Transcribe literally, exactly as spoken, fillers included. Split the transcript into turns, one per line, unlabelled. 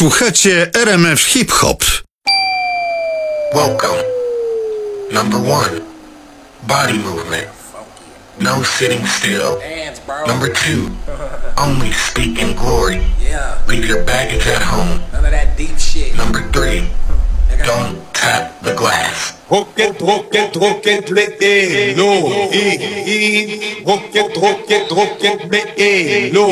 Słuchacie R M F Hip Hop.
Welcome. Number one, body movement. No sitting still. Number two, only speak in glory. Leave your baggage at home.
None of that deep shit.
Number three, don't tap the glass.
Rocket, rocket, rocket, le hello, eh, eh. Rocket, rocket, rocket, le hello.